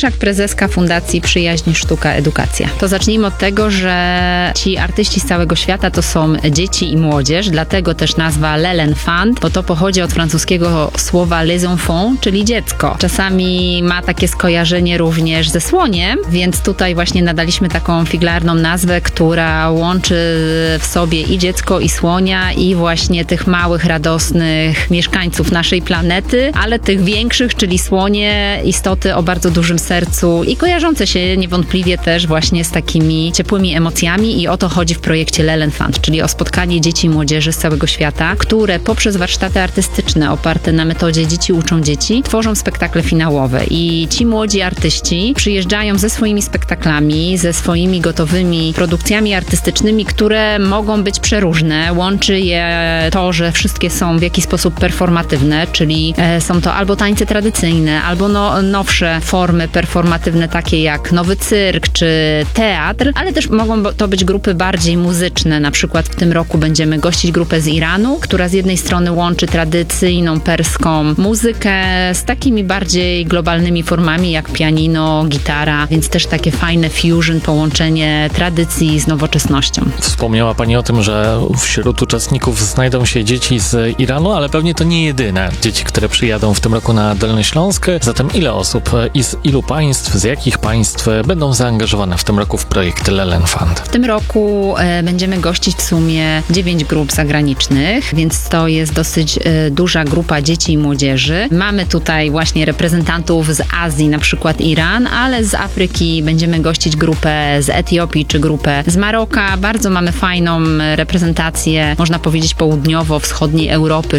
Krzak, prezeska Fundacji Przyjaźń, Sztuka, Edukacja. To zacznijmy od tego, że ci artyści z całego świata to są dzieci i młodzież, dlatego też nazwa L'Enfant, bo to pochodzi od francuskiego słowa les enfants, czyli dziecko. Czasami ma takie skojarzenie również ze słoniem, więc tutaj właśnie nadaliśmy taką figlarną nazwę, która łączy w sobie i dziecko, i słonia, i właśnie tych małych, radosnych mieszkańców naszej planety, ale tych większych, czyli słonie, istoty o bardzo dużym sercu i kojarzące się niewątpliwie też właśnie z takimi ciepłymi emocjami, i o to chodzi w projekcie L'Enfant, czyli o spotkanie dzieci i młodzieży z całego świata, które poprzez warsztaty artystyczne oparte na metodzie Dzieci uczą dzieci tworzą spektakle finałowe, i ci młodzi artyści przyjeżdżają ze swoimi spektaklami, ze swoimi gotowymi produkcjami artystycznymi, które mogą być przeróżne. Łączy je to, że wszystkie są w jakiś sposób performatywne, czyli są to albo tańce tradycyjne, albo nowsze formy performatywne, takie jak nowy cyrk czy teatr, ale też mogą to być grupy bardziej muzyczne. Na przykład w tym roku będziemy gościć grupę z Iranu, która z jednej strony łączy tradycyjną perską muzykę z takimi bardziej globalnymi formami jak pianino, gitara, więc też takie fajne fusion, połączenie tradycji z nowoczesnością. Wspomniała Pani o tym, że wśród uczestników znajdą się dzieci z Iranu, ale pewnie to nie jedyne dzieci, które przyjadą w tym roku na Dolny Śląsk. Zatem ile osób i z ilu państw, z jakich państw będą zaangażowane w tym roku w projekt L'Enfant? W tym roku będziemy gościć w sumie 9 grup zagranicznych, więc to jest dosyć duża grupa dzieci i młodzieży. Mamy tutaj właśnie reprezentantów z Azji, na przykład Iran, ale z Afryki będziemy gościć grupę z Etiopii czy grupę z Maroka. Bardzo mamy fajną reprezentację, można powiedzieć, południowo-wschodniej Europy,